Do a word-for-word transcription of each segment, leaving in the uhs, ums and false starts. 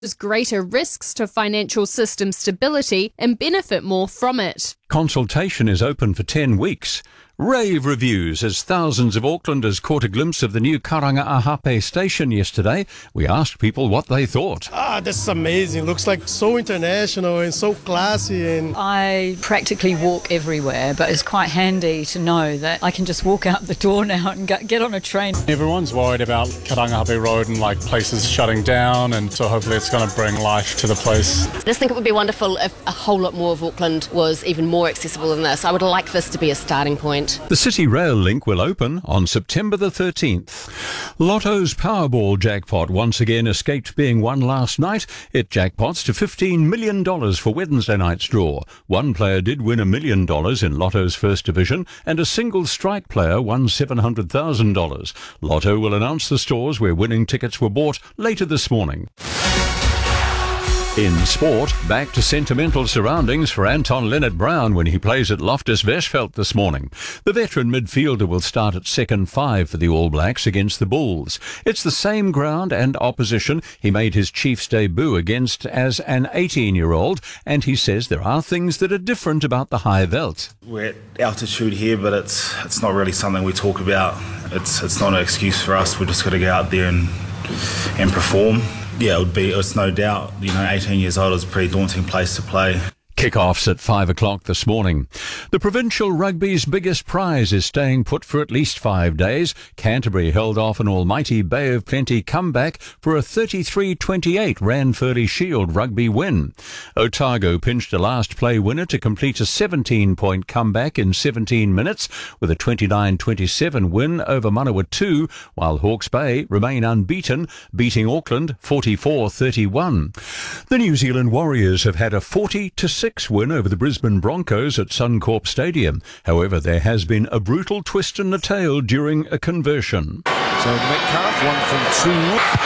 There's greater risks to financial system stability and benefit more from it. Consultation is open for ten weeks. Rave reviews as thousands of Aucklanders caught a glimpse of the new Karanga-Ahape station yesterday. We asked people what they thought. Ah, this is amazing. Looks like so international and so classy. And I practically walk everywhere, but it's quite handy to know that I can just walk out the door now and get on a train. Everyone's worried about Karanga-Ahape Road and like places shutting down, and so hopefully it's going to bring life to the place. I just think it would be wonderful if a whole lot more of Auckland was even more accessible than this. I would like this to be a starting point. The City Rail link will open on September the thirteenth. Lotto's Powerball jackpot once again escaped being won last night. It jackpots to fifteen million dollars for Wednesday night's draw. One player did win a million dollars in Lotto's first division, and a single strike player won seven hundred thousand dollars. Lotto will announce the stores where winning tickets were bought later this morning. In sport, back to sentimental surroundings for Anton Leonard-Brown when he plays at Loftus Versfeld this morning. The veteran midfielder will start at second five for the All Blacks against the Bulls. It's the same ground and opposition he made his Chiefs debut against as an eighteen-year-old, and he says there are things that are different about the high veld. We're at altitude here, but it's it's not really something we talk about. It's it's not an excuse for us. We're just got to go out there and and perform. Yeah, it would be, it's no doubt, you know, eighteen years old is a pretty daunting place to play. Kick-offs at five o'clock this morning. The provincial rugby's biggest prize is staying put for at least five days. Canterbury held off an almighty Bay of Plenty comeback for a thirty-three twenty-eight Ranfurly Shield rugby win. Otago pinched a last-play winner to complete a seventeen-point comeback in seventeen minutes with a twenty-nine twenty-seven win over Manawatu, while Hawke's Bay remain unbeaten, beating Auckland forty-four thirty-one. The New Zealand Warriors have had a forty to six win over the Brisbane Broncos at Suncorp Stadium. However, there has been a brutal twist in the tail during a conversion. So Metcalf, one from two.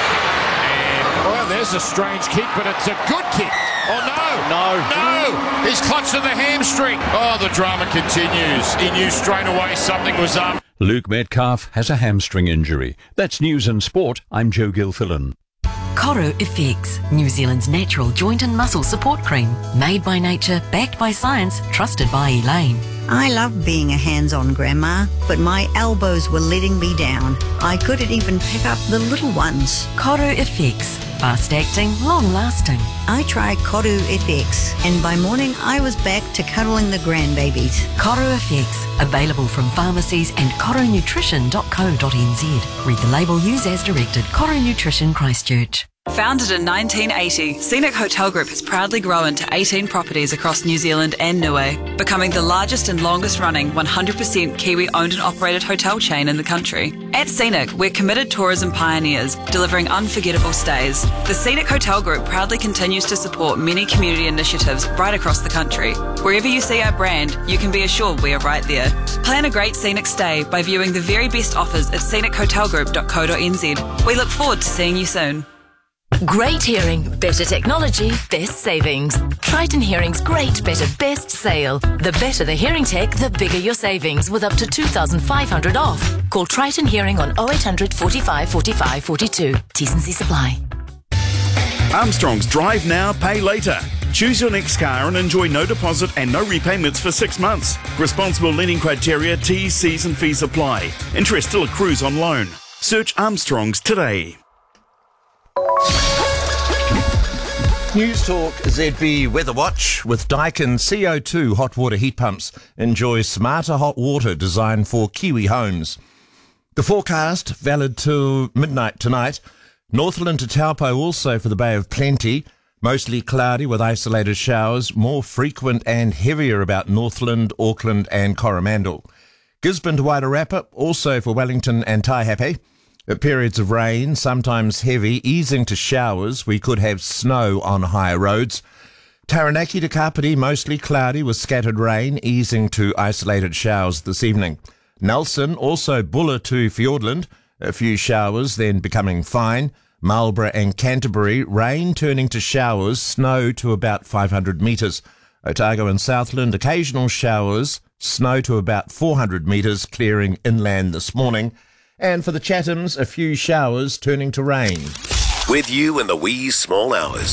And, oh, there's a strange kick, but it's a good kick. Oh, no. No. No. He's clutched to the hamstring. Oh, the drama continues. He knew straight away something was up. Luke Metcalf has a hamstring injury. That's News and Sport. I'm Joe Gilfillan. Coro Effects, New Zealand's natural joint and muscle support cream. Made by nature, backed by science, trusted by Elaine. I love being a hands-on grandma, but my elbows were letting me down. I couldn't even pick up the little ones. Coro Effects, fast-acting, long-lasting. I tried Coro F X, and by morning I was back to cuddling the grandbabies. Coro Effects, available from pharmacies and coro nutrition dot co dot n z. Read the label, use as directed. Coro Nutrition Christchurch. Founded in nineteen eighty, Scenic Hotel Group has proudly grown to eighteen properties across New Zealand and Niue, becoming the largest and longest running one hundred percent Kiwi owned and operated hotel chain in the country. At Scenic, we're committed tourism pioneers, delivering unforgettable stays. The Scenic Hotel Group proudly continues to support many community initiatives right across the country. Wherever you see our brand, you can be assured we are right there. Plan a great scenic stay by viewing the very best offers at scenic hotel group dot co dot n z. We look forward to seeing you soon. Great hearing, better technology, best savings. Triton Hearing's Great Better Best Sale. The better the hearing tech, the bigger your savings, with up to two thousand five hundred dollars off. Call Triton Hearing on oh eight hundred, forty-five, forty-five, forty-two. T's and C supply. Armstrong's Drive Now, Pay Later. Choose your next car and enjoy no deposit and no repayments for six months. Responsible lending criteria, T's, C's and fees apply. Interest still accrues on loan. Search Armstrong's today. News Talk Z B Weather Watch with Daikin C O two hot water heat pumps. Enjoy smarter hot water designed for Kiwi homes. The forecast valid till midnight tonight. Northland to Taupo also for the Bay of Plenty. Mostly cloudy with isolated showers, more frequent and heavier about Northland, Auckland and Coromandel. Gisborne to Wairarapa also for Wellington and Taihape. Periods of rain, sometimes heavy, easing to showers. We could have snow on higher roads. Taranaki to Kapiti, mostly cloudy with scattered rain, easing to isolated showers this evening. Nelson, also Buller to Fiordland, a few showers, then becoming fine. Marlborough and Canterbury, rain turning to showers, snow to about five hundred metres. Otago and Southland, occasional showers, snow to about four hundred metres, clearing inland this morning. And for the Chathams, a few showers turning to rain. With you in the wee small hours.